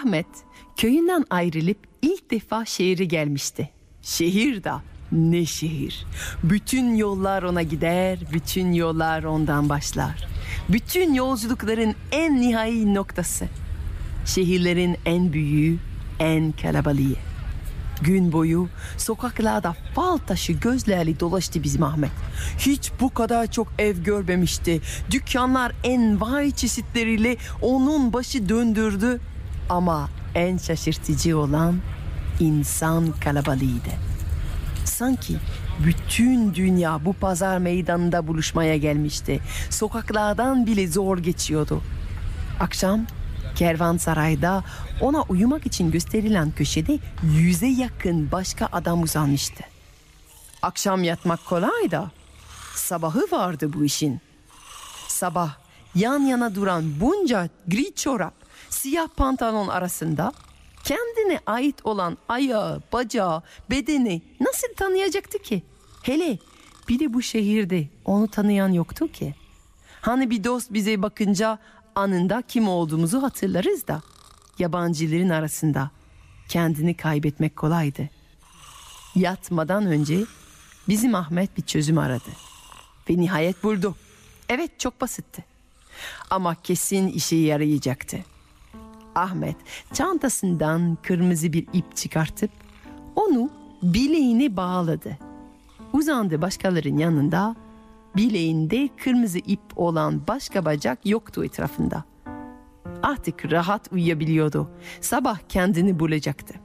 Ahmet köyünden ayrılıp ilk defa şehire gelmişti. Şehir de ne şehir. Bütün yollar ona gider, bütün yollar ondan başlar. Bütün yolculukların en nihai noktası. Şehirlerin en büyüğü, en kalabalığı. Gün boyu sokaklarda fal taşı gözlerle dolaştı bizim Ahmet. Hiç bu kadar çok ev görmemişti. Dükkanlar envai çeşitleriyle onun başı döndürdü. Ama en şaşırtıcı olan insan kalabalığıydı. Sanki bütün dünya bu pazar meydanında buluşmaya gelmişti. Sokaklardan bile zor geçiyordu. Akşam kervansarayda ona uyumak için gösterilen köşede 100'e yakın başka adam uzanmıştı. Akşam yatmak kolay da sabahı vardı bu işin. Sabah yan yana duran bunca gri çorap, siyah pantolon arasında kendine ait olan ayağı, bacağı, bedeni nasıl tanıyacaktı ki? Hele bir de bu şehirde onu tanıyan yoktu ki. Hani bir dost bize bakınca anında kim olduğumuzu hatırlarız da yabancıların arasında kendini kaybetmek kolaydı. Yatmadan önce bizim Ahmet bir çözüm aradı ve nihayet buldu. Evet, çok basitti ama kesin işe yarayacaktı. Ahmet çantasından kırmızı bir ip çıkartıp onu bileğine bağladı. Uzandı başkalarının yanında. Bileğinde kırmızı ip olan başka bacak yoktu etrafında. Artık rahat uyuyabiliyordu. Sabah kendini bulacaktı.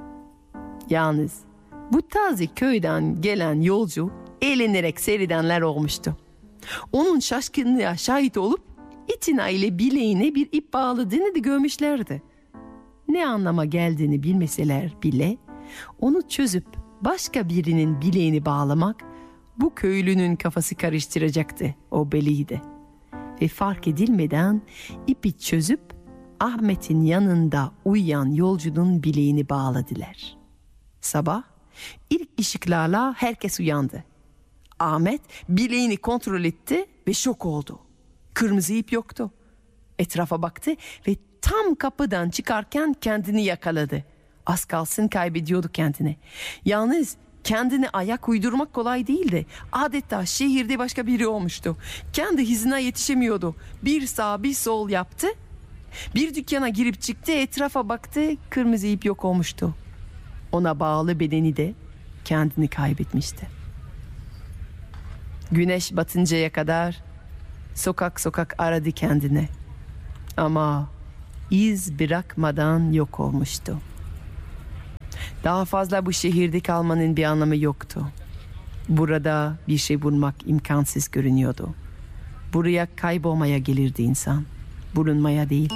Yalnız bu taze köyden gelen yolcu eğlenerek seyredenler olmuştu. Onun şaşkınlığa şahit olup itinayla bileğine bir ip bağladığını da görmüşlerdi. Ne anlama geldiğini bilmeseler bile onu çözüp başka birinin bileğini bağlamak bu köylünün kafası karıştıracaktı, o belliydi. Ve fark edilmeden ipi çözüp Ahmet'in yanında uyuyan yolcunun bileğini bağladılar. Sabah ilk ışıklarla herkes uyandı. Ahmet bileğini kontrol etti ve şok oldu. Kırmızı ip yoktu. Etrafa baktı ve tam kapıdan çıkarken kendini yakaladı. Az kalsın kaybediyordu kendini. Yalnız kendine ayak uydurmak kolay değildi. Adeta şehirde başka biri olmuştu. Kendi hızına yetişemiyordu. Bir sağ bir sol yaptı. Bir dükkana girip çıktı, etrafa baktı, kırmızı ip yok olmuştu. Ona bağlı bedeni de kendini kaybetmişti. Güneş batıncaya kadar sokak sokak aradı kendini. Ama iz bırakmadan yok olmuştu. Daha fazla bu şehirde kalmanın bir anlamı yoktu. Burada bir şey bulmak imkansız görünüyordu. Buraya kaybolmaya gelirdi insan, bulunmaya değil.